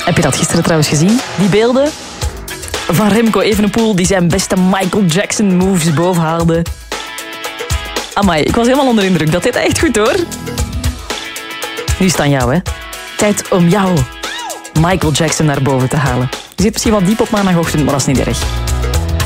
Heb je dat gisteren trouwens gezien? Die beelden van Remco Evenepoel die zijn beste Michael Jackson moves bovenhaalde. Amai, ik was helemaal onder indruk. Dat deed echt goed hoor. Nu is het aan jou, hè. Tijd om jou Michael Jackson naar boven te halen. Je zit misschien wat diep op maandagochtend, maar dat is niet erg.